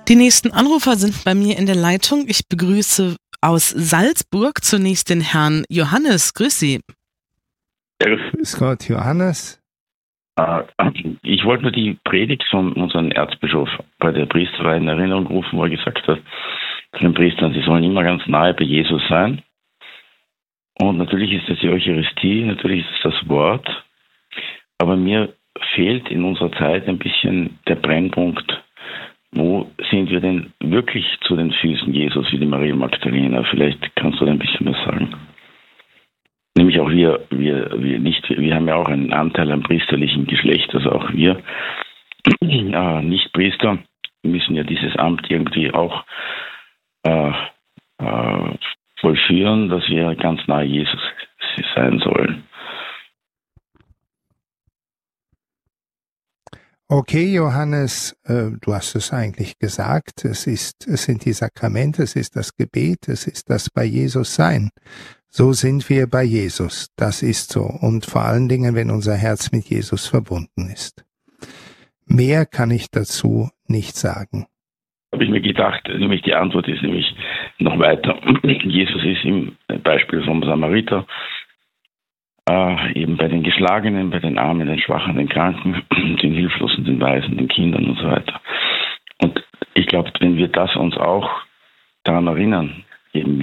Die nächsten Anrufer sind bei mir in der Leitung. Ich begrüße aus Salzburg zunächst den Herrn Johannes. Grüß Sie. Ja, Grüß Gott, Johannes. ich wollte nur die Predigt von unserem Erzbischof bei der Priesterweihe in Erinnerung rufen, wo er gesagt hat, zu den Priestern, sie sollen immer ganz nahe bei Jesus sein. Und natürlich ist das die Eucharistie, natürlich ist es das Wort, aber mir fehlt in unserer Zeit ein bisschen der Brennpunkt. Wo sind wir denn wirklich zu den Füßen Jesus wie die Maria Magdalena? Vielleicht kannst du da ein bisschen was sagen. Nämlich auch wir haben ja auch einen Anteil am priesterlichen Geschlecht, also auch wir Nicht-Priester müssen ja dieses Amt irgendwie auch vollführen, dass wir ganz nahe Jesus sein sollen. Okay, Johannes, du hast es eigentlich gesagt. Es sind die Sakramente, es ist das Gebet, es ist das bei Jesus sein. So sind wir bei Jesus. Das ist so. Und vor allen Dingen, wenn unser Herz mit Jesus verbunden ist. Mehr kann ich dazu nicht sagen. Habe ich mir gedacht, nämlich die Antwort ist nämlich noch weiter. Jesus ist im Beispiel vom Samariter eben bei den Geschlagenen, bei den Armen, den Schwachen, den Kranken, den Hilflosen, den Waisen, den Kindern und so weiter. Und ich glaube, wenn wir das uns auch daran erinnern, eben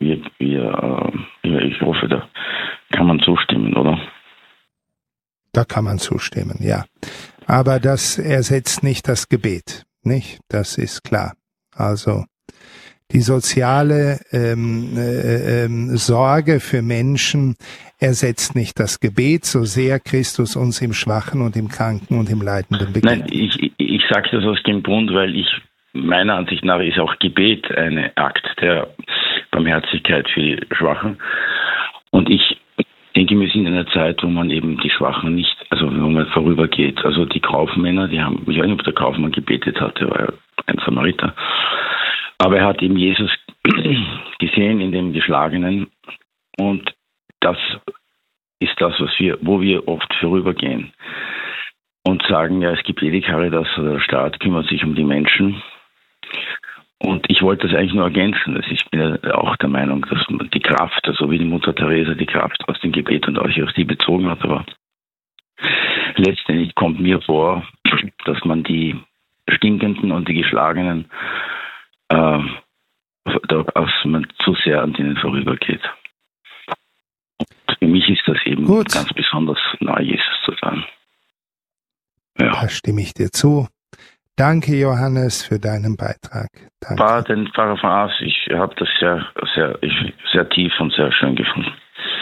ich hoffe, da kann man zustimmen, oder? Da kann man zustimmen, ja. Aber das ersetzt nicht das Gebet, nicht? Das ist klar. Also die soziale Sorge für Menschen ersetzt nicht das Gebet, so sehr Christus uns im Schwachen und im Kranken und im Leidenden begegnet. Nein, ich sage das aus dem Grund, weil meiner Ansicht nach ist auch Gebet ein Akt der Barmherzigkeit für die Schwachen. Und ich denke, wir sind in einer Zeit, wo man eben die Schwachen nicht, also wo man vorübergeht. Also die Kaufmänner, ich weiß nicht, ob der Kaufmann gebetet hat, der war ja ein Samariter. Aber er hat eben Jesus gesehen in dem Geschlagenen, und das ist das, wo wir oft vorübergehen und sagen, ja, es gibt die Caritas oder der Staat kümmert sich um die Menschen. Und ich wollte das eigentlich nur ergänzen. Ich bin ja auch der Meinung, dass man die Kraft, also wie die Mutter Teresa die Kraft aus dem Gebet und Eucharistie bezogen hat, aber letztendlich kommt mir vor, dass man die Stinkenden und die Geschlagenen dass man zu sehr an denen vorübergeht. Und für mich ist das eben ganz besonders nahe Jesus zu sein. Ja. Da stimme ich dir zu. Danke, Johannes, für deinen Beitrag. Danke. Den Pfarrer von Ars, ich habe das sehr tief und sehr schön gefunden.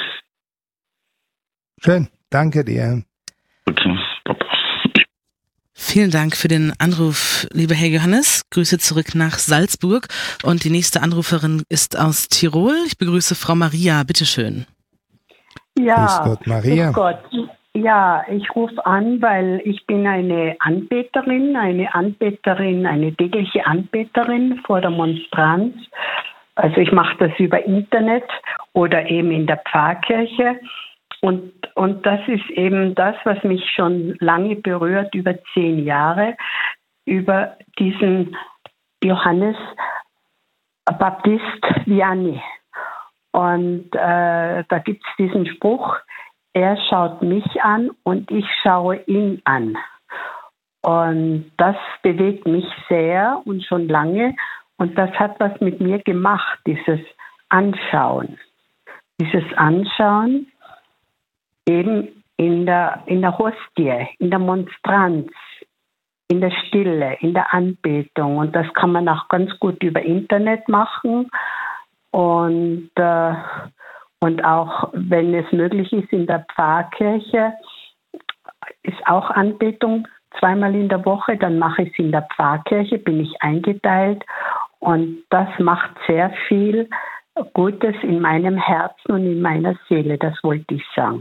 Schön, danke dir. Okay, Papa. Vielen Dank für den Anruf, lieber Herr Johannes. Grüße zurück nach Salzburg. Und die nächste Anruferin ist aus Tirol. Ich begrüße Frau Maria. Bitteschön. Ja, grüß Gott, Maria. Grüß Gott. Ja, ich rufe an, weil ich bin eine Anbeterin, eine tägliche Anbeterin vor der Monstranz. Also ich mache das über Internet oder eben in der Pfarrkirche. Und das ist eben das, was mich schon lange berührt, über 10 Jahre, über diesen Johannes Baptist Vianney. Und da gibt es diesen Spruch, er schaut mich an und ich schaue ihn an. Und das bewegt mich sehr und schon lange. Und das hat was mit mir gemacht, dieses Anschauen. Dieses Anschauen eben in der Hostie, in der Monstranz, in der Stille, in der Anbetung. Und das kann man auch ganz gut über Internet machen. Und auch, wenn es möglich ist, in der Pfarrkirche ist auch Anbetung 2-mal in der Woche. Dann mache ich es in der Pfarrkirche, bin ich eingeteilt. Und das macht sehr viel Gutes in meinem Herzen und in meiner Seele. Das wollte ich sagen.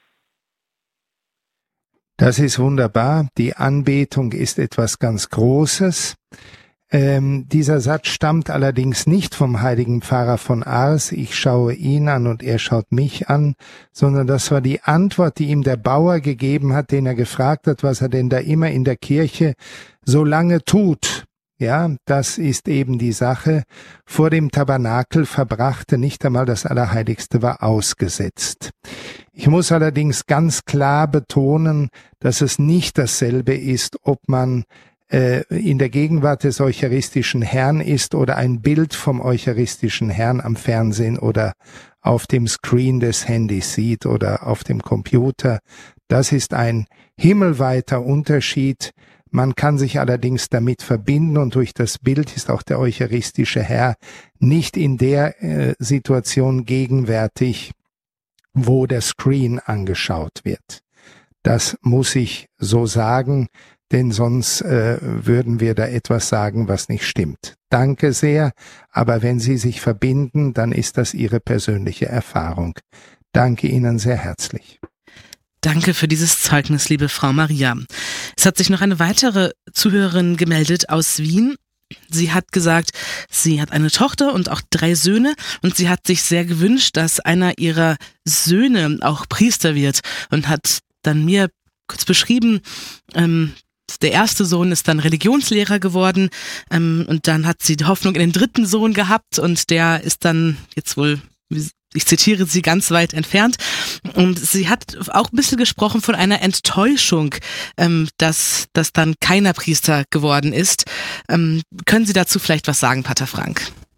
Das ist wunderbar. Die Anbetung ist etwas ganz Großes. Dieser Satz stammt allerdings nicht vom heiligen Pfarrer von Ars, ich schaue ihn an und er schaut mich an, sondern das war die Antwort, die ihm der Bauer gegeben hat, den er gefragt hat, was er denn da immer in der Kirche so lange tut. Ja, das ist eben die Sache. Vor dem Tabernakel verbrachte nicht einmal das Allerheiligste war ausgesetzt. Ich muss allerdings ganz klar betonen, dass es nicht dasselbe ist, ob man in der Gegenwart des eucharistischen Herrn ist oder ein Bild vom eucharistischen Herrn am Fernsehen oder auf dem Screen des Handys sieht oder auf dem Computer. Das ist ein himmelweiter Unterschied. Man kann sich allerdings damit verbinden und durch das Bild ist auch der eucharistische Herr nicht in der Situation gegenwärtig, wo der Screen angeschaut wird. Das muss ich so sagen, denn sonst würden wir da etwas sagen, was nicht stimmt. Danke sehr, aber wenn Sie sich verbinden, dann ist das Ihre persönliche Erfahrung. Danke Ihnen sehr herzlich. Danke für dieses Zeugnis, liebe Frau Maria. Es hat sich noch eine weitere Zuhörerin gemeldet aus Wien. Sie hat gesagt, sie hat eine Tochter und auch 3 Söhne und sie hat sich sehr gewünscht, dass einer ihrer Söhne auch Priester wird und hat dann mir kurz beschrieben, der erste Sohn ist dann Religionslehrer geworden und dann hat sie die Hoffnung in den 3. Sohn gehabt und der ist dann jetzt wohl, ich zitiere sie, ganz weit entfernt. Und sie hat auch ein bisschen gesprochen von einer Enttäuschung, dass dann keiner Priester geworden ist. Können Sie dazu vielleicht was sagen, Pater Frank?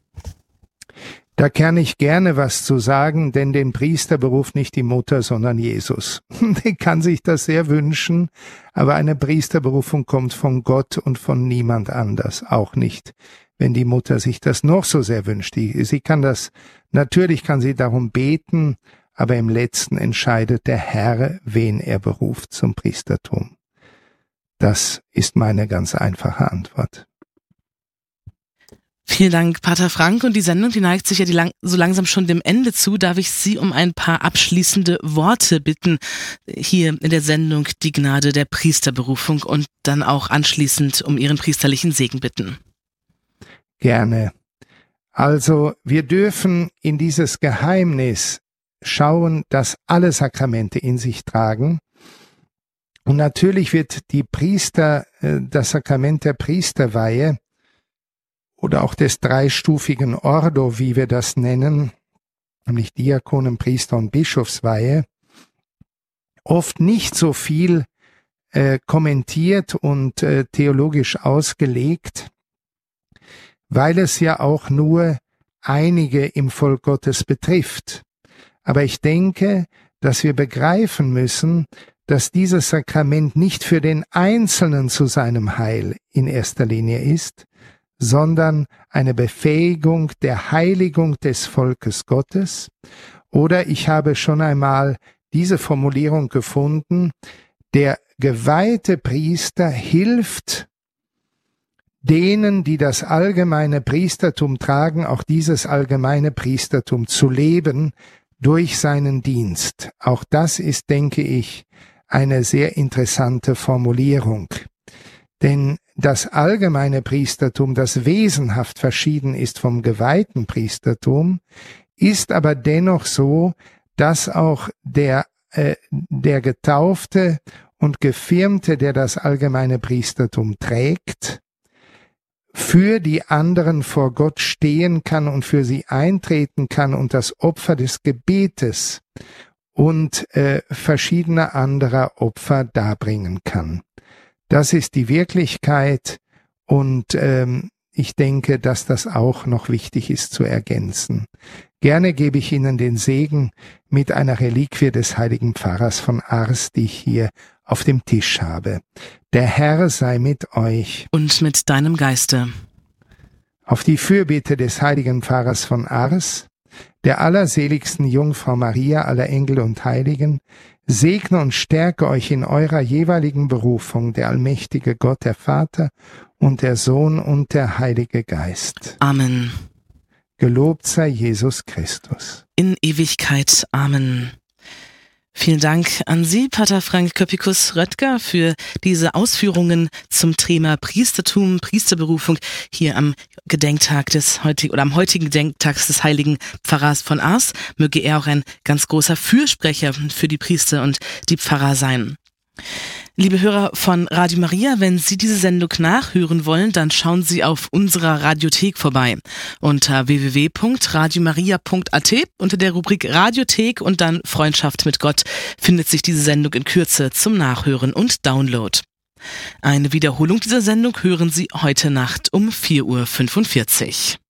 Da kann ich gerne was zu sagen, denn den Priester beruft nicht die Mutter, sondern Jesus. Der kann sich das sehr wünschen, aber eine Priesterberufung kommt von Gott und von niemand anders, auch nicht, wenn die Mutter sich das noch so sehr wünscht. Sie kann das, natürlich kann sie darum beten, aber im Letzten entscheidet der Herr, wen er beruft zum Priestertum. Das ist meine ganz einfache Antwort. Vielen Dank, Pater Frank. Und die Sendung, die neigt sich ja so langsam schon dem Ende zu. Darf ich Sie um ein paar abschließende Worte bitten, hier in der Sendung Die Gnade der Priesterberufung und dann auch anschließend um Ihren priesterlichen Segen bitten. Gerne. Also, wir dürfen in dieses Geheimnis schauen, dass alle Sakramente in sich tragen. Und natürlich wird das Sakrament der Priesterweihe oder auch des dreistufigen Ordo, wie wir das nennen, nämlich Diakonen, Priester und Bischofsweihe, oft nicht so viel kommentiert und theologisch ausgelegt, weil es ja auch nur einige im Volk Gottes betrifft. Aber ich denke, dass wir begreifen müssen, dass dieses Sakrament nicht für den Einzelnen zu seinem Heil in erster Linie ist, sondern eine Befähigung der Heiligung des Volkes Gottes. Oder ich habe schon einmal diese Formulierung gefunden, der geweihte Priester hilft denen, die das allgemeine Priestertum tragen, auch dieses allgemeine Priestertum zu leben durch seinen Dienst. Auch das ist, denke ich, eine sehr interessante Formulierung. Denn das allgemeine Priestertum, das wesenhaft verschieden ist vom geweihten Priestertum, ist aber dennoch so, dass auch der Getaufte und Gefirmte, der das allgemeine Priestertum trägt, für die anderen vor Gott stehen kann und für sie eintreten kann und das Opfer des Gebetes und verschiedene anderer Opfer darbringen kann. Das ist die Wirklichkeit und ich denke, dass das auch noch wichtig ist zu ergänzen. Gerne gebe ich Ihnen den Segen mit einer Reliquie des heiligen Pfarrers von Ars, die ich hier auf dem Tisch habe. Der Herr sei mit euch. Und mit deinem Geiste. Auf die Fürbitte des heiligen Pfarrers von Ars, der allerseligsten Jungfrau Maria, aller Engel und Heiligen, segne und stärke euch in eurer jeweiligen Berufung der allmächtige Gott, der Vater und der Sohn und der Heilige Geist. Amen. Gelobt sei Jesus Christus. In Ewigkeit. Amen. Vielen Dank an Sie, Pater Frank Köppikus-Röttger, für diese Ausführungen zum Thema Priestertum, Priesterberufung hier am am heutigen Gedenktag des heiligen Pfarrers von Ars. Möge er auch ein ganz großer Fürsprecher für die Priester und die Pfarrer sein. Liebe Hörer von Radio Maria, wenn Sie diese Sendung nachhören wollen, dann schauen Sie auf unserer Radiothek vorbei. Unter www.radiomaria.at unter der Rubrik Radiothek und dann Freundschaft mit Gott findet sich diese Sendung in Kürze zum Nachhören und Download. Eine Wiederholung dieser Sendung hören Sie heute Nacht um 4:45 Uhr.